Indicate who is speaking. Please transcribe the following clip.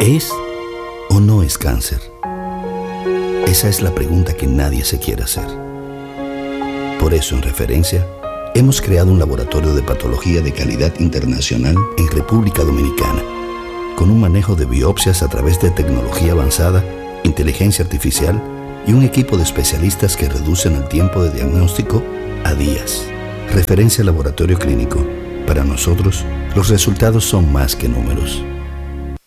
Speaker 1: ¿Es o no es cáncer? Esa es la pregunta que nadie se quiere hacer. Por eso, en Referencia, hemos creado un laboratorio de patología de calidad internacional en República Dominicana, con un manejo de biopsias a través de tecnología avanzada, inteligencia artificial y un equipo de especialistas que reducen el tiempo de diagnóstico a días. Referencia Laboratorio Clínico. Para nosotros, los resultados son más que números.